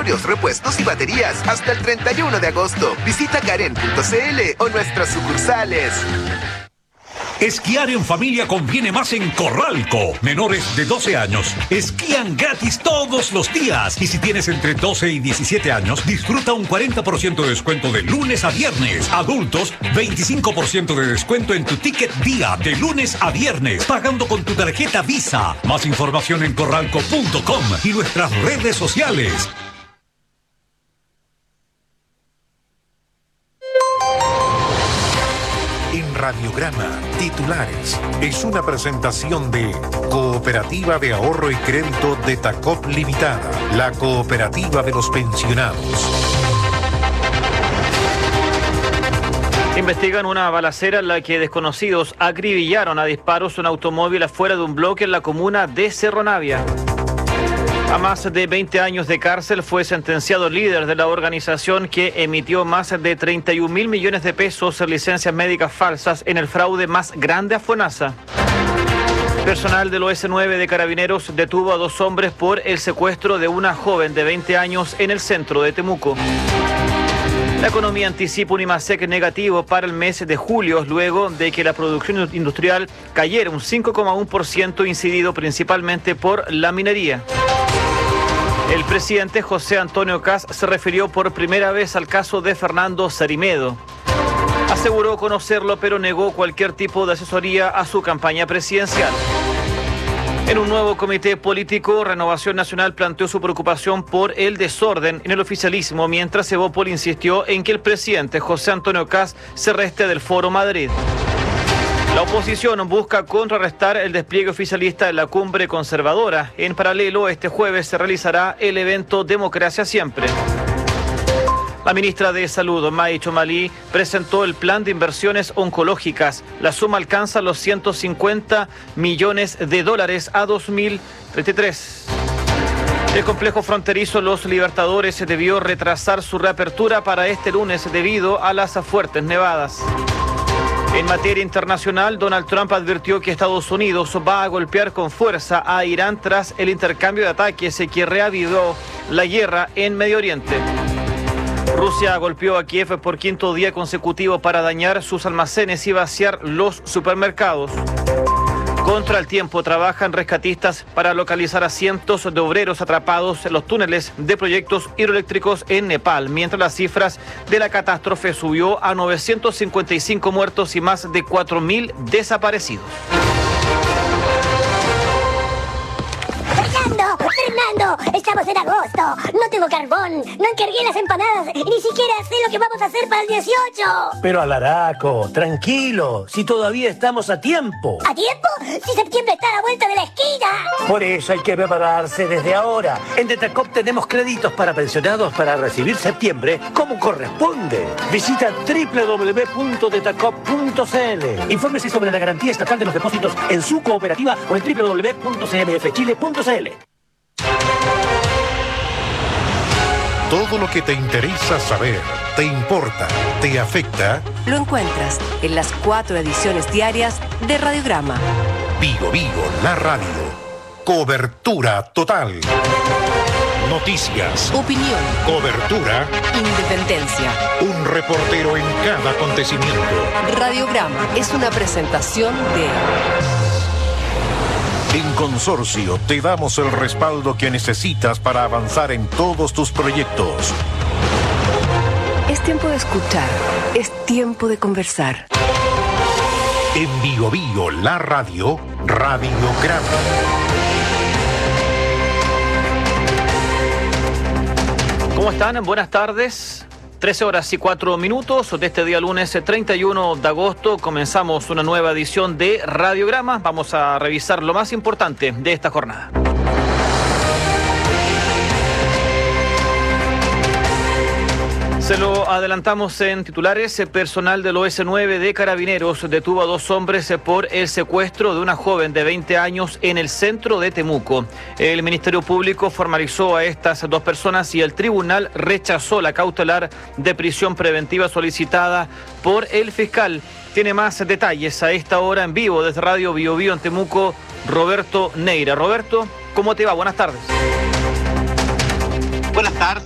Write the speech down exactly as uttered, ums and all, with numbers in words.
accesorios, repuestos y baterías hasta el treinta y uno de agosto. Visita karen punto c l o nuestras sucursales. Esquiar en familia conviene más en Corralco. Menores de doce años esquían gratis todos los días. Y si tienes entre doce y diecisiete años, disfruta un cuarenta por ciento de descuento de lunes a viernes. Adultos, veinticinco por ciento de descuento en tu ticket día de lunes a viernes, pagando con tu tarjeta Visa. Más información en corralco punto com y nuestras redes sociales. Radiograma, titulares. Es una presentación de Cooperativa de Ahorro y Crédito de Tacop Limitada, la cooperativa de los pensionados. Investigan una balacera en la que desconocidos acribillaron a disparos un automóvil afuera de un bloque en la comuna de Cerro Navia. A más de veinte años de cárcel fue sentenciado el líder de la organización que emitió más de treinta y un mil millones de pesos en licencias médicas falsas en el fraude más grande a FONASA. Personal del O S nueve de Carabineros detuvo a dos hombres por el secuestro de una joven de veinte años en el centro de Temuco. La economía anticipa un IMASEC negativo para el mes de julio, luego de que la producción industrial cayera un cinco coma uno por ciento, incidido principalmente por la minería. El presidente José Antonio Kast se refirió por primera vez al caso de Fernando Sarimedo. Aseguró conocerlo, pero negó cualquier tipo de asesoría a su campaña presidencial. En un nuevo comité político, Renovación Nacional planteó su preocupación por el desorden en el oficialismo, mientras Evópoli insistió en que el presidente José Antonio Kast se reste del Foro Madrid. La oposición busca contrarrestar el despliegue oficialista de la cumbre conservadora. En paralelo, este jueves se realizará el evento Democracia Siempre. La ministra de Salud, May Chomalí, presentó el plan de inversiones oncológicas. La suma alcanza los ciento cincuenta millones de dólares a dos mil treinta y tres. El complejo fronterizo Los Libertadores se debió retrasar su reapertura para este lunes debido a las fuertes nevadas. En materia internacional, Donald Trump advirtió que Estados Unidos va a golpear con fuerza a Irán tras el intercambio de ataques que reavivó la guerra en Medio Oriente. Rusia golpeó a Kiev por quinto día consecutivo para dañar sus almacenes y vaciar los supermercados. Contra el tiempo trabajan rescatistas para localizar a cientos de obreros atrapados en los túneles de proyectos hidroeléctricos en Nepal, mientras las cifras de la catástrofe subió a novecientos cincuenta y cinco muertos y más de cuatro mil desaparecidos. ¡Fernando! ¡Fernando! ¡Estamos en agosto! ¡No tengo carbón! ¡No encargué las empanadas! ¡Y ni siquiera sé lo que vamos a hacer para el dieciocho! Pero Alaraco, tranquilo, si todavía estamos a tiempo. ¿A tiempo? ¡Si septiembre está a la vuelta de la esquina! Por eso hay que prepararse desde ahora. En Detacop tenemos créditos para pensionados para recibir septiembre como corresponde. Visita doble u doble u doble u punto detacop punto c l. Infórmese sobre la garantía estatal de los depósitos en su cooperativa o en doble u doble u doble u punto c m f chile punto c l. Todo lo que te interesa saber, te importa, te afecta. Lo encuentras en las cuatro ediciones diarias de Radiograma. Vigo Vigo, la radio. Cobertura total. Noticias. Opinión. Cobertura. Independencia. Un reportero en cada acontecimiento. Radiograma es una presentación de... En Consorcio te damos el respaldo que necesitas para avanzar en todos tus proyectos. Es tiempo de escuchar, es tiempo de conversar. En Vigo Vigo, la radio, Radiograma. ¿Cómo están? Buenas tardes. trece horas y cuatro minutos de este día lunes treinta y uno de agosto. Comenzamos una nueva edición de Radiograma. Vamos a revisar lo más importante de esta jornada. Se lo adelantamos en titulares. El personal del O S nueve de Carabineros detuvo a dos hombres por el secuestro de una joven de veinte años en el centro de Temuco. El Ministerio Público formalizó a estas dos personas y el tribunal rechazó la cautelar de prisión preventiva solicitada por el fiscal. Tiene más detalles a esta hora en vivo desde Radio Bio Bio en Temuco, Roberto Neira. Roberto, ¿cómo te va? Buenas tardes. Buenas tardes.